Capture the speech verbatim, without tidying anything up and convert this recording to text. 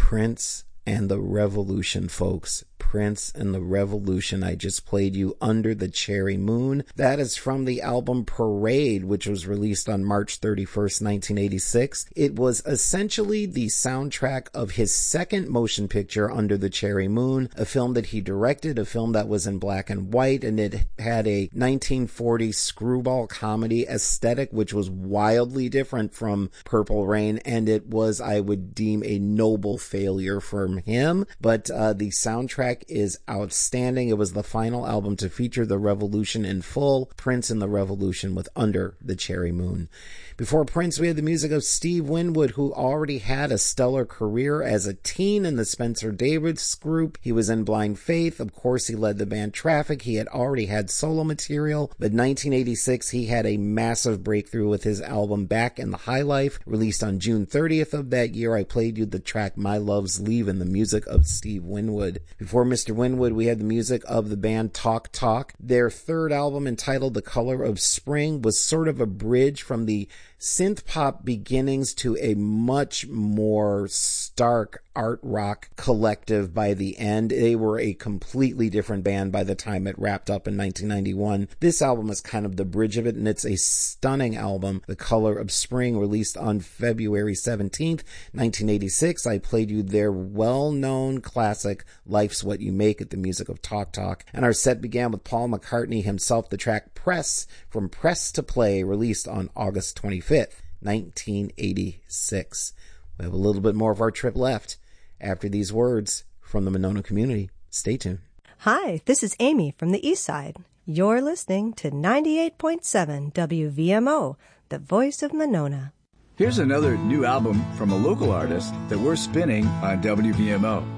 Prince and the Revolution, folks. Prince and the Revolution. I just played you Under the Cherry Moon. That is from the album Parade, which was released on March thirty-first, nineteen eighty-six. It was essentially the soundtrack of his second motion picture, Under the Cherry Moon, a film that he directed, a film that was in black and white, and it had a nineteen forty screwball comedy aesthetic, which was wildly different from Purple Rain, and it was, I would deem, a noble failure from him. But uh, the soundtrack is outstanding. It was the final album to feature the Revolution in full, Prince and the Revolution with Under the Cherry Moon. Before Prince, we had the music of Steve Winwood, who already had a stellar career as a teen in the Spencer Davis Group. He was in Blind Faith. Of course, he led the band Traffic. He had already had solo material, but nineteen eighty-six, he had a massive breakthrough with his album Back in the High Life, released on June thirtieth of that year. I played you the track My Love's Leavin', the music of Steve Winwood. Before Mister Winwood, we had the music of the band Talk Talk. Their third album, entitled The Color of Spring, was sort of a bridge from the synth pop beginnings to a much more stark art rock collective by the end. They were a completely different band by the time it wrapped up in nineteen ninety-one. This album is kind of the bridge of it, and it's a stunning album. The Color of Spring, released on February seventeenth, nineteen eighty-six. I played you their well-known classic, Life's What You Make It, the music of Talk Talk. And our set began with Paul McCartney himself, the track Press, from Press to Play, released on August twenty-fifth, nineteen eighty-six. We have a little bit more of our trip left after these words from the Monona community. Stay tuned. Hi, this is Amy from the East Side. You're listening to ninety-eight point seven W V M O, the voice of Monona. Here's another new album from a local artist that we're spinning on W V M O.